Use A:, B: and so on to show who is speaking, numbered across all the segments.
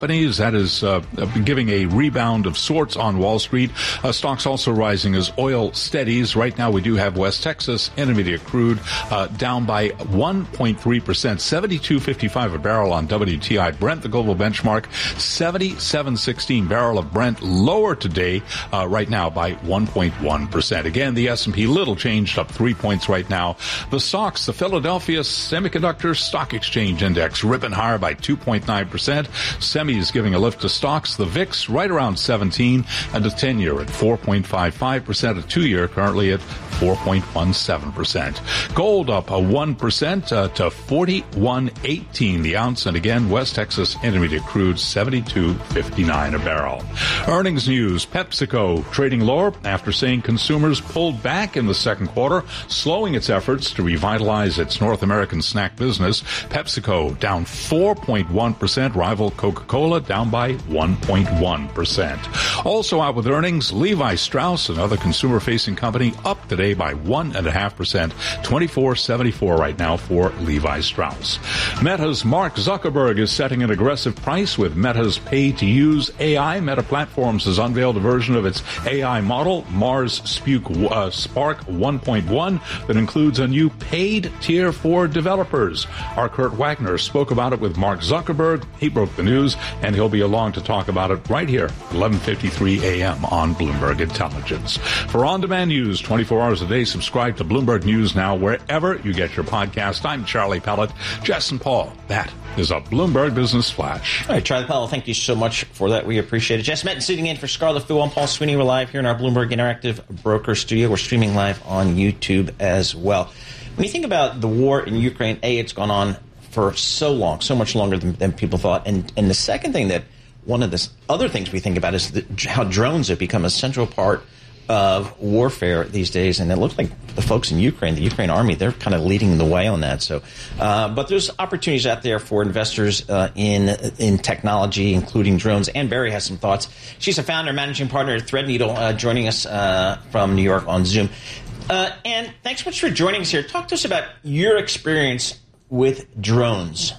A: companies. That is giving a rebound of sorts on Wall Street. Stocks also rising as oil steadies. Right now we do have West Texas Intermediate crude down by 1.3%, 72.55 a barrel on WTI. Brent, the global benchmark, 77.16 barrel of Brent, lower today right now by 1.1%. Again, the S&P little changed, up 3 points right now. The SOX, the Philadelphia Semiconductor Stock Exchange Index, ripping higher by 2.9%. Semi is giving a lift to stocks. The VIX right around 17, and the 10-year at 4.55%. A 2-year currently at 4.17%. Gold up 1% to 41.18 the ounce, and again West Texas Intermediate crude 72.59 a barrel. Earnings news: PepsiCo trading lower after saying consumers pulled back in the second quarter, slowing its efforts to revitalize its North American snack business. PepsiCo down 4.1%. Rival Coca-Cola down by 1.1%. Also out with earnings, Levi Strauss, another consumer-facing company, up today by 1.5%. 24.74 right now for Levi Strauss. Meta's Mark Zuckerberg is setting an aggressive price with Meta's pay-to-use AI. Meta Platforms has unveiled a version of its AI model, Mars Spark 1.1, that includes a new paid tier for developers. Our Kurt Wagner spoke about it with Mark Zuckerberg. He broke the news, and he'll be along to talk about it right here, 11:53 a.m. on Bloomberg Intelligence. For on-demand news 24 hours a day, subscribe to Bloomberg News Now wherever you get your podcast. I'm Charlie Pellet. Jess and Paul, that is a Bloomberg Business Flash.
B: All right, Charlie Powell, thank you so much for that. We appreciate it. Jess Metton sitting in for Scarlett Fu. I'm Paul Sweeney. We're live here in our Bloomberg Interactive Broker Studio. We're streaming live on YouTube as well. When you think about the war in Ukraine, it's gone on for so long, so much longer than people thought. And the second thing that one of the other things we think about is how drones have become a central part of warfare these days, and it looks like the folks in Ukraine, the Ukraine army, they're kind of leading the way on that. So, but there's opportunities out there for investors in technology, including drones. Ann Berry has some thoughts. She's a founder and managing partner at Threadneedle, joining us from New York on Zoom. Ann, thanks so much for joining us here. Talk to us about your experience with drones.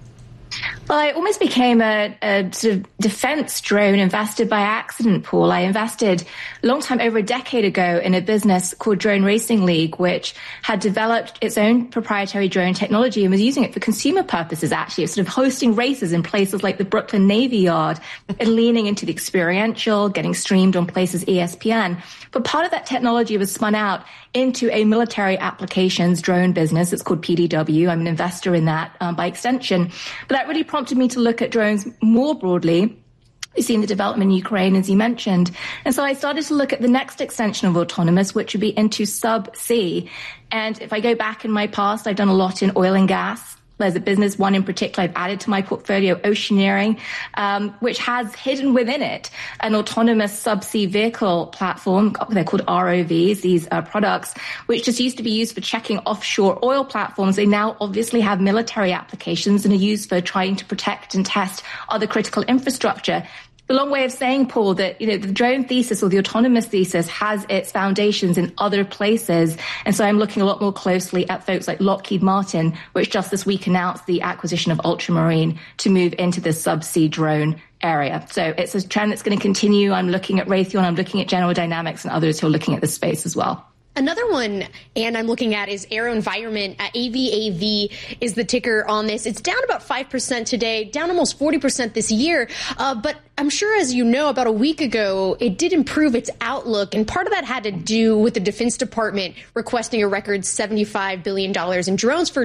C: Well, I almost became a sort of defense drone investor by accident, Paul. I invested a long time, over a decade ago, in a business called Drone Racing League, which had developed its own proprietary drone technology and was using it for consumer purposes, actually. It was sort of hosting races in places like the Brooklyn Navy Yard and leaning into the experiential, getting streamed on places ESPN. But part of that technology was spun out into a military applications drone business. It's called PDW. I'm an investor in that by extension. But that really prompted me to look at drones more broadly. We've seen the development in Ukraine, as you mentioned. And so I started to look at the next extension of autonomous, which would be into subsea. And if I go back in my past, I've done a lot in oil and gas. There's a business, one in particular I've added to my portfolio, Oceaneering, which has hidden within it an autonomous subsea vehicle platform. They're called ROVs, these products, which just used to be used for checking offshore oil platforms. They now obviously have military applications and are used for trying to protect and test other critical infrastructure. A long way of saying, Paul, that, the drone thesis or the autonomous thesis has its foundations in other places. And so I'm looking a lot more closely at folks like Lockheed Martin, which just this week announced the acquisition of Ultramarine to move into the subsea drone area. So it's a trend that's going to continue. I'm looking at Raytheon, I'm looking at General Dynamics and others who are looking at this space as well.
D: Another one, and I'm looking at, is AeroVironment. AVAV is the ticker on this. It's down about 5% today, down almost 40% this year. But I'm sure, as you know, about a week ago, it did improve its outlook. And part of that had to do with the Defense Department requesting a record $75 billion in drones for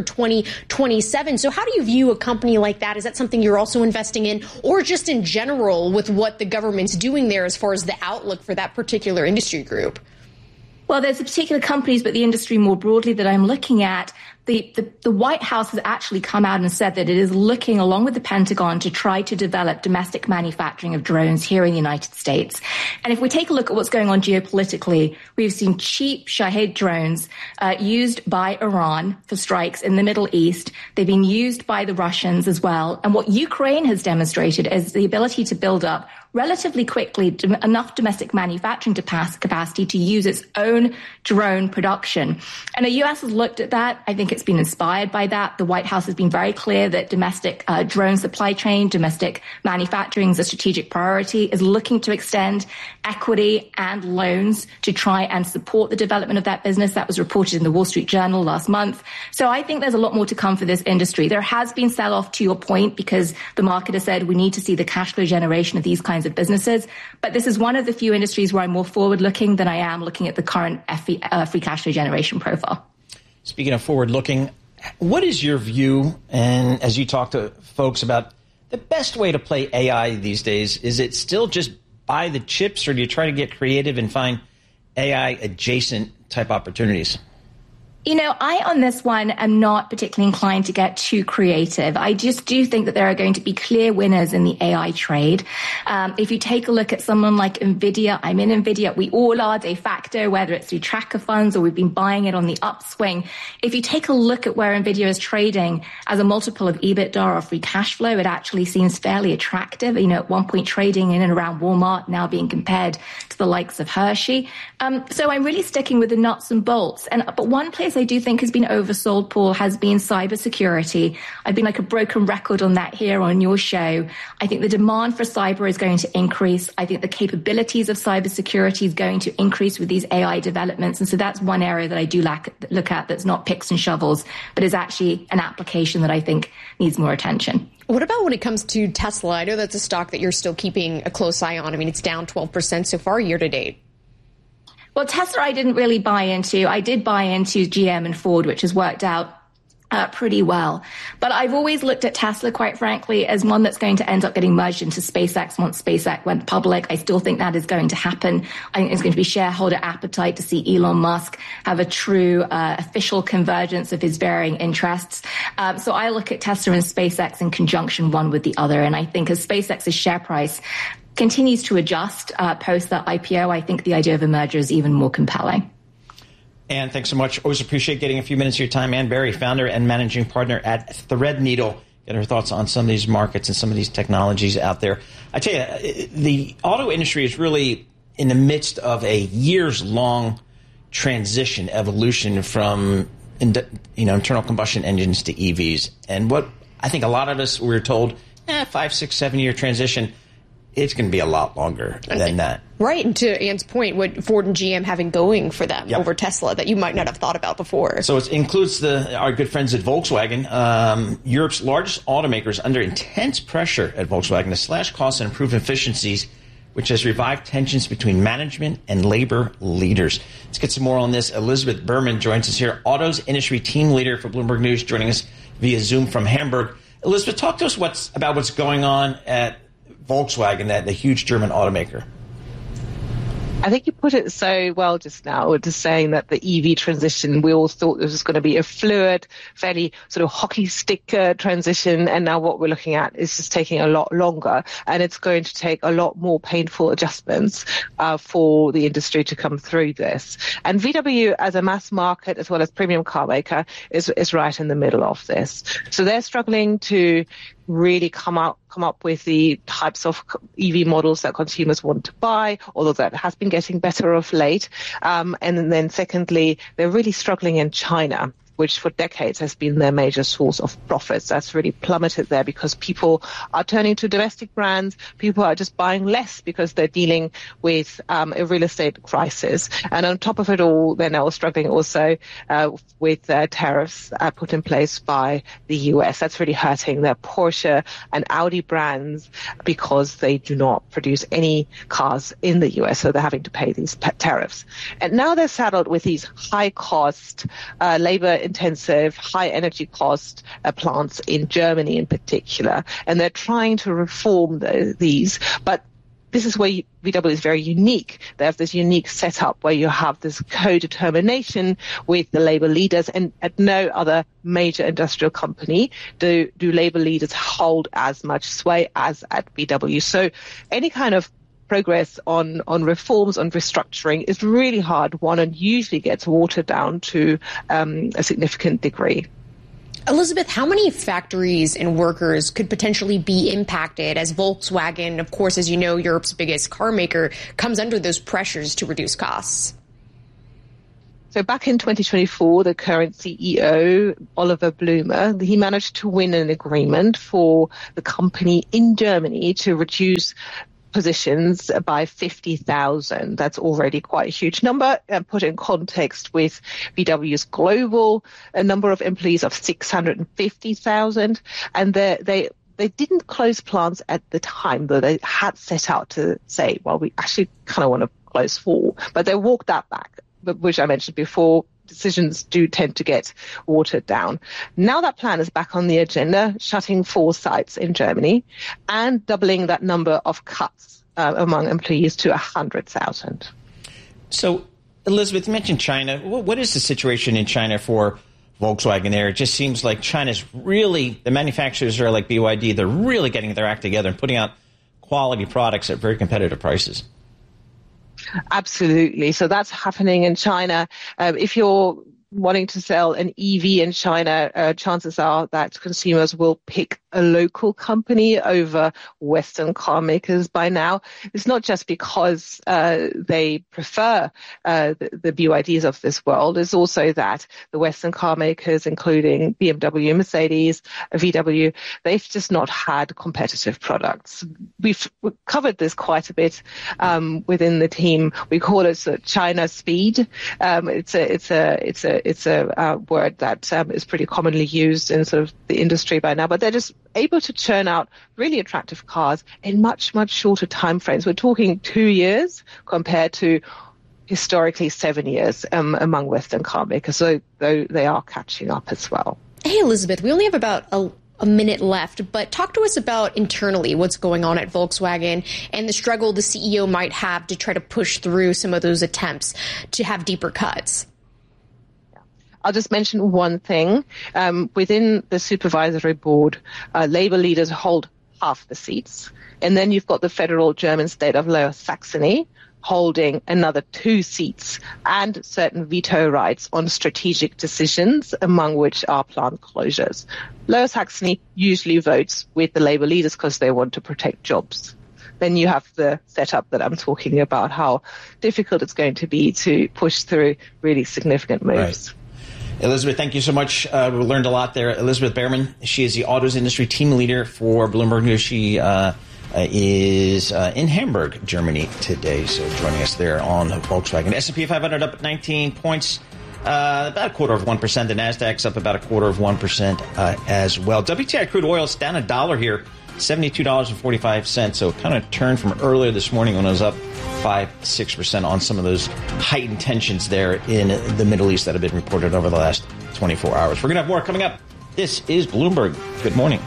D: 2027. So how do you view a company like that? Is that something you're also investing in, or just in general with what the government's doing there as far as the outlook for that particular industry group?
C: Well, there's particular companies, but the industry more broadly that I'm looking at, the White House has actually come out and said that it is looking, along with the Pentagon, to try to develop domestic manufacturing of drones here in the United States. And if we take a look at what's going on geopolitically, we've seen cheap Shahed drones used by Iran for strikes in the Middle East. They've been used by the Russians as well. And what Ukraine has demonstrated is the ability to build up relatively quickly enough domestic manufacturing capacity to use its own drone production. And the US has looked at that. I think it's been inspired by that. The White House has been very clear that domestic drone supply chain, domestic manufacturing is a strategic priority, is looking to extend equity and loans to try and support the development of that business. That was reported in the Wall Street Journal last month. So I think there's a lot more to come for this industry. There has been sell-off, to your point, because the market has said we need to see the cash flow generation of these kinds of businesses. But this is one of the few industries where I'm more forward-looking than I am looking at the current free cash flow generation profile.
B: Speaking of forward-looking, what is your view, and as you talk to folks about the best way to play AI these days, is it still just buy the chips, or do you try to get creative and find AI-adjacent type opportunities?
C: You know, I, on this one, am not particularly inclined to get too creative. I just do think that there are going to be clear winners in the AI trade. If you take a look at someone like NVIDIA, I'm in NVIDIA, we all are de facto, whether it's through tracker funds or we've been buying it on the upswing. If you take a look at where NVIDIA is trading as a multiple of EBITDA or free cash flow, it actually seems fairly attractive. You know, at one point trading in and around Walmart, now being compared to the likes of Hershey. So I'm really sticking with the nuts and bolts. But one place I do think has been oversold, Paul, has been cybersecurity. I've been like a broken record on that here on your show. I think the demand for cyber is going to increase. I think the capabilities of cybersecurity is going to increase with these AI developments. And so that's one area that I do look at that's not picks and shovels, but is actually an application that I think needs more attention.
D: What about when it comes to Tesla? I know that's a stock that you're still keeping a close eye on. I mean, it's down 12% so far year to date.
C: Well, Tesla I didn't really buy into. I did buy into GM and Ford, which has worked out pretty well. But I've always looked at Tesla, quite frankly, as one that's going to end up getting merged into SpaceX once SpaceX went public. I still think that is going to happen. I think there's going to be shareholder appetite to see Elon Musk have a true official convergence of his varying interests. So I look at Tesla and SpaceX in conjunction, one with the other. And I think as SpaceX's share price continues to adjust post that IPO, I think the idea of a merger is even more compelling.
B: Ann, thanks so much. Always appreciate getting a few minutes of your time. Ann Berry, founder and managing partner at Threadneedle. Get her thoughts on some of these markets and some of these technologies out there. I tell you, the auto industry is really in the midst of a years-long transition, evolution from internal combustion engines to EVs. And what I think a lot of us were told, 5, 6, 7 year transition. It's going to be a lot longer than that.
D: Right. And to Ann's point, what Ford and GM having going for them over Tesla that you might not have thought about before.
B: So it includes our good friends at Volkswagen. Europe's largest automakers under intense pressure at Volkswagen to slash costs and improve efficiencies, which has revived tensions between management and labor leaders. Let's get some more on this. Elizabeth Berman joins us here, autos industry team leader for Bloomberg News, joining us via Zoom from Hamburg. Elizabeth, talk to us about what's going on at Volkswagen, the huge German automaker.
E: I think you put it so well just now, just saying that the EV transition, we all thought this was going to be a fluid, fairly sort of hockey stick transition. And now what we're looking at is just taking a lot longer. And it's going to take a lot more painful adjustments for the industry to come through this. And VW, as a mass market as well as premium car maker, is right in the middle of this. So they're struggling to really come up with the types of EV models that consumers want to buy, although that has been getting better of late. And then secondly, they're really struggling in China, which for decades has been their major source of profits. That's really plummeted there because people are turning to domestic brands. People are just buying less because they're dealing with a real estate crisis. And on top of it all, they're now struggling also with tariffs put in place by the US. That's really hurting their Porsche and Audi brands because they do not produce any cars in the US, so they're having to pay these tariffs. And now they're saddled with these high-cost, labor-intensive, high-energy cost plants in Germany in particular, and they're trying to reform these, but this is where VW is very unique. They have this unique setup where you have this co-determination with the labor leaders, and at no other major industrial company do labor leaders hold as much sway as at VW. So any kind of progress on reforms, on restructuring is really hard won and usually gets watered down to a significant degree.
D: Elizabeth, how many factories and workers could potentially be impacted as Volkswagen, of course, as you know, Europe's biggest car maker, comes under those pressures to reduce costs?
E: So back in 2024, the current CEO, Oliver Blume, he managed to win an agreement for the company in Germany to reduce positions by 50,000. That's already quite a huge number, and put in context with VW's global number of employees of 650,000. And they didn't close plants at the time, though they had set out to say, well, we actually kind of want to close 4, but they walked that back, which I mentioned before. Decisions do tend to get watered down. Now that plan is back on the agenda, shutting 4 sites in Germany and doubling that number of cuts among employees to 100,000.
B: So, Elizabeth, you mentioned China. What is the situation in China for Volkswagen there? It just seems like China's really, the manufacturers are like BYD, they're really getting their act together and putting out quality products at very competitive prices.
E: Absolutely. So that's happening in China. If you're wanting to sell an EV in China, chances are that consumers will pick a local company over Western car makers by now. It's not just because they prefer the BYDs of this world. It's also that the Western car makers, including BMW, Mercedes, VW, they've just not had competitive products. We've covered this quite a bit within the team. We call it China speed. It's a word that is pretty commonly used in sort of the industry by now, but they're just able to churn out really attractive cars in much, much shorter time frames. We're talking 2 years compared to historically 7 years among Western car makers, so they are catching up as well.
D: Hey, Elizabeth, we only have about a minute left, but talk to us about internally what's going on at Volkswagen and the struggle the CEO might have to try to push through some of those attempts to have deeper cuts.
E: I'll just mention one thing. Within the supervisory board, Labour leaders hold half the seats. And then you've got the federal German state of Lower Saxony holding another 2 seats and certain veto rights on strategic decisions, among which are plant closures. Lower Saxony usually votes with the Labour leaders because they want to protect jobs. Then you have the setup that I'm talking about, how difficult it's going to be to push through really significant moves.
B: Right. Elizabeth, thank you so much. We learned a lot there. Elizabeth Behrman, she is the autos industry team leader for Bloomberg News. She is in Hamburg, Germany today, so joining us there on Volkswagen. S&P 500 up 19 points, about 0.25%. The Nasdaq's up about 0.25% as well. WTI crude oil is down $1 here, $72.45. So kind of turned from earlier this morning when it was up 5-6% on some of those heightened tensions there in the Middle East that have been reported over the last 24 hours. We're going to have more coming up. This is Bloomberg. Good morning.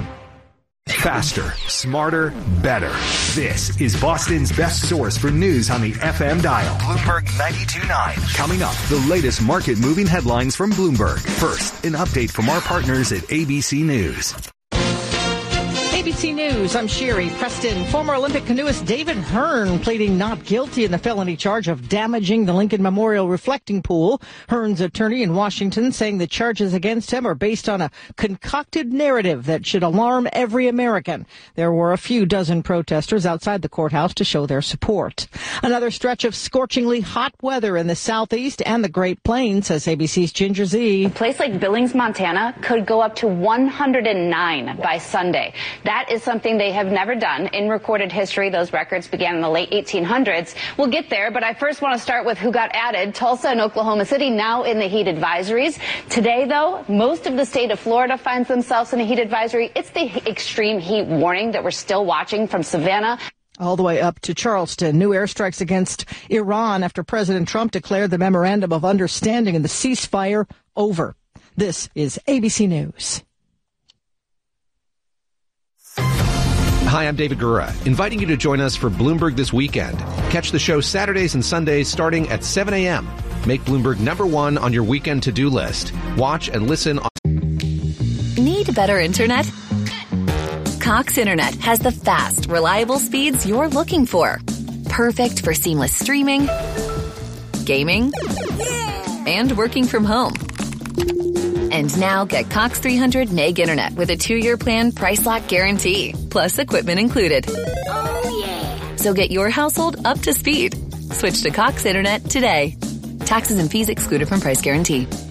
F: Faster, smarter, better. This is Boston's best source for news on the FM dial. Bloomberg 92.9. Coming up, the latest market-moving headlines from Bloomberg. First, an update from our partners at ABC News.
G: ABC News, I'm Sherry Preston. Former Olympic canoeist David Hearn pleading not guilty in the felony charge of damaging the Lincoln Memorial reflecting pool. Hearn's attorney in Washington saying the charges against him are based on a concocted narrative that should alarm every American. There were a few dozen protesters outside the courthouse to show their support. Another stretch of scorchingly hot weather in the southeast and the Great Plains, says ABC's Ginger Z.
H: A place like Billings, Montana could go up to 109 by Sunday. That is something they have never done in recorded history. Those records began in the late 1800s. We'll get there, but I first want to start with who got added. Tulsa and Oklahoma City now in the heat advisories. Today, though, most of the state of Florida finds themselves in a heat advisory. It's the extreme heat warning that we're still watching from Savannah
G: all the way up to Charleston. New airstrikes against Iran after President Trump declared the memorandum of understanding and the ceasefire over. This is ABC News.
I: Hi, I'm David Gura, inviting you to join us for Bloomberg This Weekend. Catch the show Saturdays and Sundays starting at 7 a.m. Make Bloomberg #1 on your weekend to-do list. Watch and listen on...
J: Need better internet? Cox Internet has the fast, reliable speeds you're looking for. Perfect for seamless streaming, gaming, and working from home. And now get Cox 300 Meg Internet with a 2-year plan price lock guarantee, plus equipment included. Oh, yeah. So get your household up to speed. Switch to Cox Internet today. Taxes and fees excluded from price guarantee.